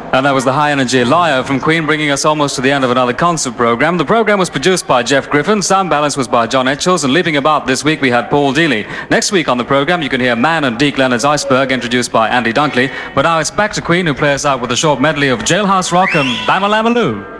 And that was the high-energy Liar from Queen, bringing us almost to the end of another concert program. The program was produced by Jeff Griffin, sound balance was by John Etchells, and leaping about this week we had Paul Dealey. Next week on the program you can hear Man and Deke Leonard's Iceberg, introduced by Andy Dunkley. But now it's back to Queen, who play us out with a short medley of Jailhouse Rock and Bama Lama Lou.